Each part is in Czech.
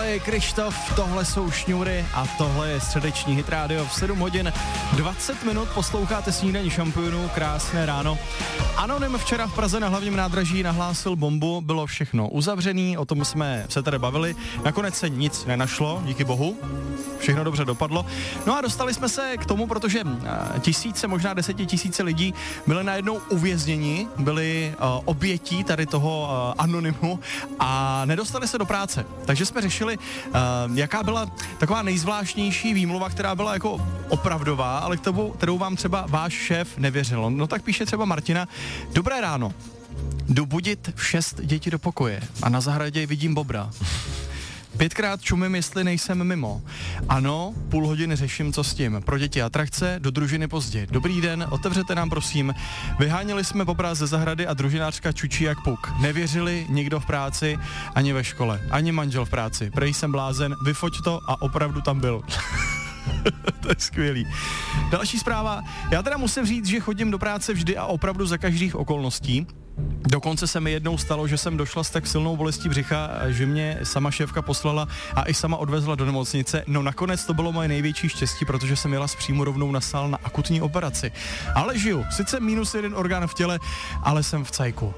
Tohle je Krištof, tohle jsou Šňůry a tohle je středeční Hit Radio. V 7 hodin 20 minut posloucháte Snídaní šampionů, krásné ráno. Anonym včera v Praze na hlavním nádraží nahlásil bombu, bylo všechno uzavřený, o tom jsme se tady bavili. Nakonec se nic nenašlo, díky bohu, všechno dobře dopadlo. No a dostali jsme se k tomu, protože tisíce, možná 10 000 lidí byli najednou uvězněni, byli obětí tady toho anonymu a nedostali se do práce. Takže jsme řešili, jaká byla taková nejzvláštnější výmluva, která byla jako opravdová, ale kterou vám třeba váš šéf nevěřil. No tak píše třeba Martina: Dobré ráno, jdu budit 6 dětí do pokoje a na zahradě vidím bobra. 5krát čumím, jestli nejsem mimo. Ano, půl hodiny řeším, co s tím. Pro děti atrakce, do družiny pozdě. Dobrý den, otevřete nám prosím. Vyháněli jsme bobra ze zahrady a družinářka čučí jak puk. Nevěřili nikdo v práci, ani ve škole, ani manžel v práci. Prej jsem blázen, vyfoť to a opravdu tam byl. To je skvělý. Další zpráva. Já teda musím říct, že chodím do práce vždy a opravdu za každých okolností. Dokonce se mi jednou stalo, že jsem došla s tak silnou bolestí břicha, že mě sama šéfka poslala a i sama odvezla do nemocnice. No nakonec to bylo moje největší štěstí, protože jsem jela přímo rovnou na sál na akutní operaci. Ale žiju, sice -1 orgán v těle, ale jsem v cajku.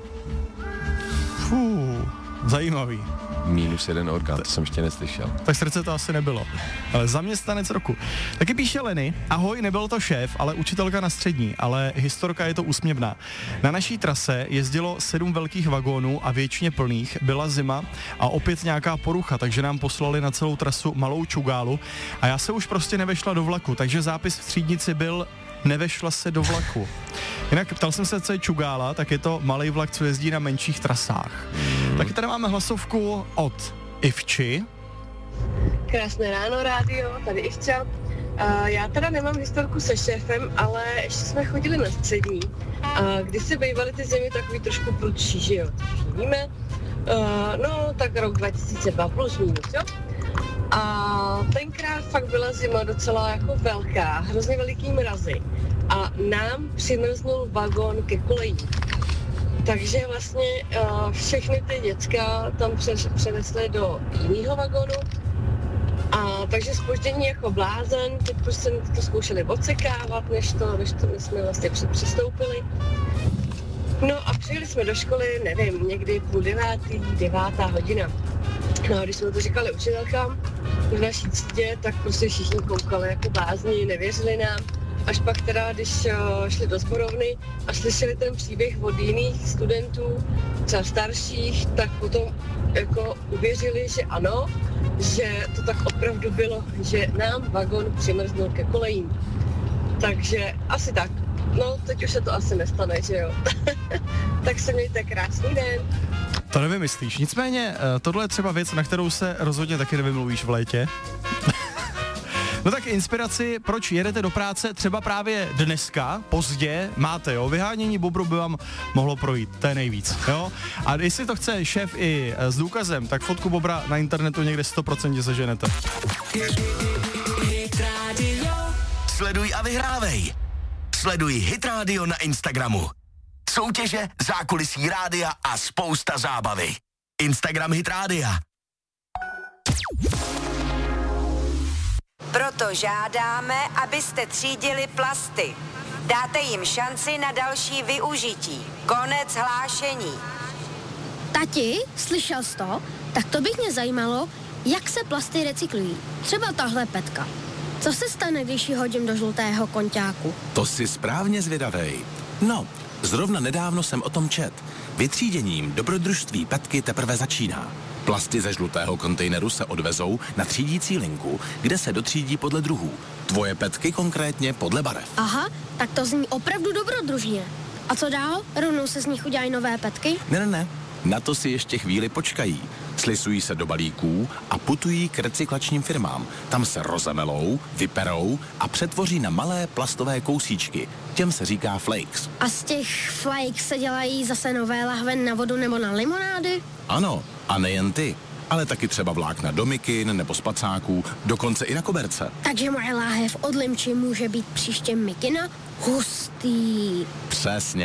Zajímavý. -1 orgán, to jsem ještě neslyšel. Tak srdce to asi nebylo. Ale zaměstnanec roku. Taky píše Leny: Ahoj, nebyl to šéf, ale učitelka na střední, ale historka je to úsměvná. Na naší trase jezdilo 7 velkých vagónů a většině plných, byla zima a opět nějaká porucha, takže nám poslali na celou trasu malou čugálu a já se už prostě nevešla do vlaku, takže zápis v třídnici byl: Nevešla se do vlaku. Jinak ptal jsem se, co je čugála, tak je to malej vlak, co jezdí na menších trasách. Taky tady máme hlasovku od Ivči. Krásné ráno, rádio, tady Ivča. Já teda nemám historku se šéfem, ale ještě jsme chodili na střední. Když se bývaly ty zimy takový trošku prudší, že jo, víme. No, tak rok 2002 plus minus, jo. A tenkrát fakt byla zima docela jako velká, hrozně veliký mrazy. A nám přimrznul vagón ke kolejí. Takže vlastně všechny ty děcka tam přenesly do jiného vagónu. A takže zpoždění jako blázen, teď prostě to zkoušeli odsekávat, než jsme vlastně přistoupili. No a přijeli jsme do školy, nevím, někdy 8:30, 9. hodina. No a když jsme to říkali učitelkám v naší třídě, tak prostě všichni koukali jako blázni, nevěřili nám. Až pak teda, když šli do sborovny a slyšeli ten příběh od jiných studentů, třeba starších, tak potom jako uvěřili, že ano, že to tak opravdu bylo, že nám vagón přimrznul ke kolejím. Takže asi tak. No, teď už se to asi nestane, že jo. Tak se mějte krásný den. To nevymyslíš. Nicméně, tohle je třeba věc, na kterou se rozhodně taky nevymluvíš v létě. No tak inspiraci, proč jedete do práce třeba právě dneska, pozdě, máte, jo, vyhánění bobru by vám mohlo projít, to je nejvíc, jo. A jestli to chce šéf i s důkazem, tak fotku bobra na internetu někde 100% seženete. Sleduj a vyhrávej. Sleduj Hit Radio na Instagramu. Soutěže, zákulisí rádia a spousta zábavy. Instagram Hit Rádia. Proto žádáme, abyste třídili plasty. Dáte jim šanci na další využití. Konec hlášení. Tati, slyšel jsi to? Tak to bych mě zajímalo, jak se plasty recyklují. Třeba tahle petka. Co se stane, když ji hodím do žlutého konťáku? To si správně zvědavej. No, zrovna nedávno jsem o tom čet. Vytříděním dobrodružství petky teprve začíná. Plasty ze žlutého kontejneru se odvezou na třídící linku, kde se dotřídí podle druhů. Tvoje petky konkrétně podle barev. Aha, tak to zní opravdu dobrodružně. A co dál? Rovnou se z nich udělají nové petky? Ne. Na to si ještě chvíli počkají. Slisují se do balíků a putují k recyklačním firmám. Tam se rozemelou, vyperou a přetvoří na malé plastové kousíčky. Těm se říká flakes. A z těch flakes se dělají zase nové lahve na vodu nebo na limonády? Ano, a nejen ty, ale taky třeba vlákna do mikin nebo spacáků, dokonce i na koberce. Takže moje láhev od limči může být příště mikina? Hustý. Přesně.